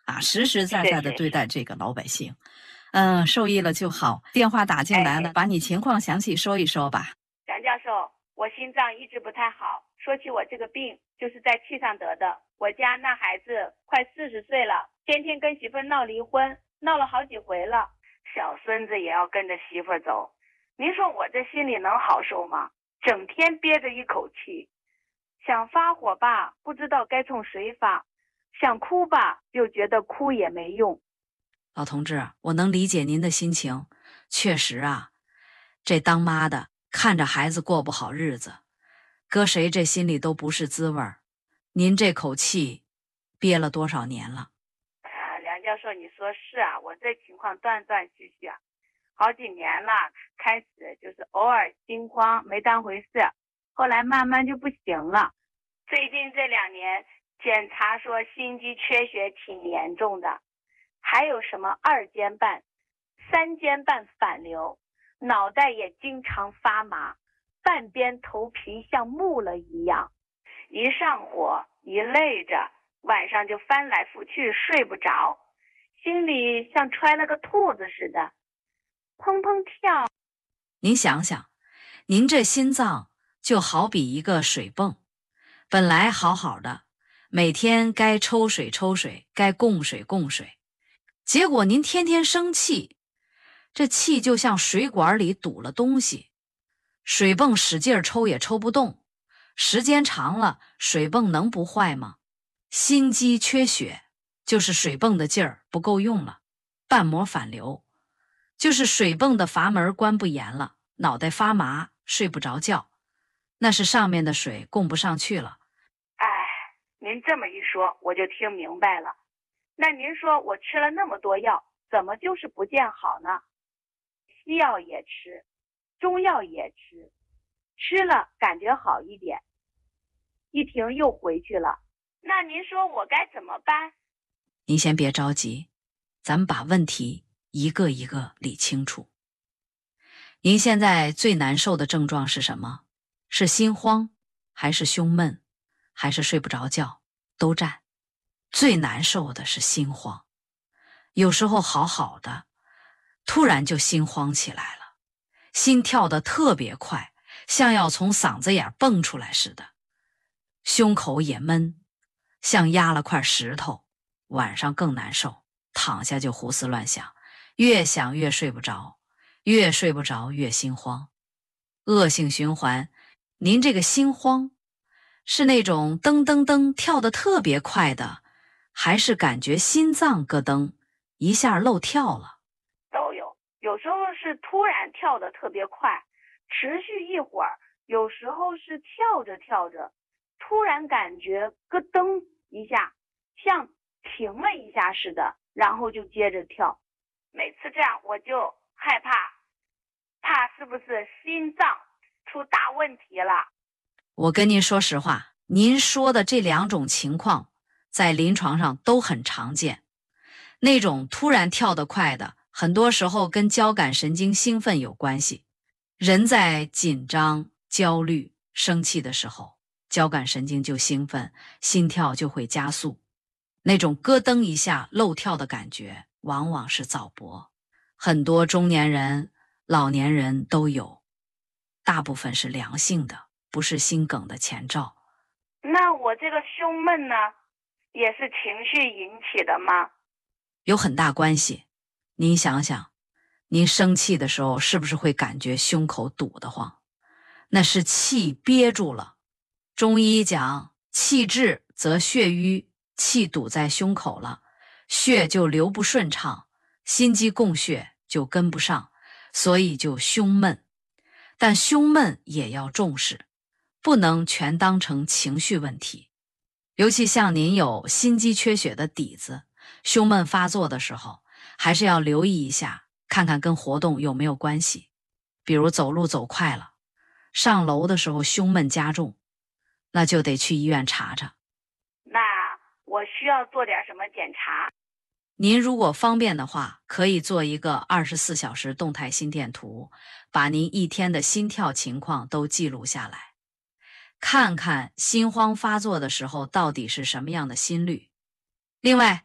啊，实实在在的对待这个老百姓。受益了就好。电话打进来了，把你情况详细说一说吧。 梁教授，我心脏一直不太好。说起我这个病，就是在气上得的。我家那孩子快40岁了，天天跟媳妇闹离婚，闹了好几回了。小孙子也要跟着媳妇走，您说我这心里能好受吗？整天憋着一口气，想发火吧，不知道该冲谁发；想哭吧，又觉得哭也没用。 老同志，我能理解您的心情。确实啊，这当妈的看着孩子过不好日子，搁谁这心里都不是滋味儿。您这口气憋了多少年了？ 梁教授，你说是啊，我这情况断断续续啊，好几年了。开始就是偶尔心慌，没当回事，后来慢慢就不行了。最近这2年检查说心肌缺血挺严重的，还有什么2尖瓣、3尖瓣反流，脑袋也经常发麻，半边头皮像木了一样，一上火一累着，晚上就翻来覆去睡不着，心里像揣了个兔子似的，砰砰跳。 您想想，您这心脏就好比一个水泵，本来好好的，每天该抽水抽水，该供水供水，结果您天天生气，这气就像水管里堵了东西，水泵使劲抽也抽不动，时间长了，水泵能不坏吗？心肌缺血就是水泵的劲儿不够用了，瓣膜反流就是水泵的阀门关不严了，脑袋发麻，睡不着觉，那是上面的水供不上去了。 您这么一说我就听明白了。那您说我吃了那么多药，怎么就是不见好呢？西药也吃，中药也吃，吃了感觉好一点，一停又回去了。那您说我该怎么办？ 您先别着急，咱们把问题一个一个理清楚。您现在最难受的症状是什么？是心慌，还是胸闷，还是睡不着觉？都占。最难受的是心慌，有时候好好的，突然就心慌起来了，心跳得特别快，像要从嗓子眼蹦出来似的，胸口也闷，像压了块石头。晚上更难受，躺下就胡思乱想，越想越睡不着，越睡不着越心慌，恶性循环。您这个心慌是那种噔噔噔跳得特别快的，还是感觉心脏咯噔一下漏跳了？ 都有，有时候是突然跳得特别快，持续一会儿，有时候是跳着跳着，突然感觉咯噔一下，像停了一下似的，然后就接着跳。每次这样我就害怕，怕是不是心脏出大问题了。 我跟您说实话，您说的这2种情况在临床上都很常见。那种突然跳得快的，很多时候跟交感神经兴奋有关系。人在紧张、焦虑、生气的时候，交感神经就兴奋，心跳就会加速。那种咯噔一下漏跳的感觉，往往是早搏，很多中年人、老年人都有，大部分是良性的，不是心梗的前兆。 那我这个胸闷呢，也是情绪引起的吗？ 有很大关系。您想想，您生气的时候是不是会感觉胸口堵得慌？那是气憋住了。中医讲气滞则血瘀，气堵在胸口了，血就流不顺畅，心肌供血就跟不上，所以就胸闷。但胸闷也要重视，不能全当成情绪问题。尤其像您有心肌缺血的底子，胸闷发作的时候，还是要留意一下，看看跟活动有没有关系。比如走路走快了，上楼的时候胸闷加重，那就得去医院查查。 那我需要做点什么检查？ 您如果方便的话，可以做一个24小时动态心电图，把您一天的心跳情况都记录下来，看看心慌发作的时候到底是什么样的心率。另外，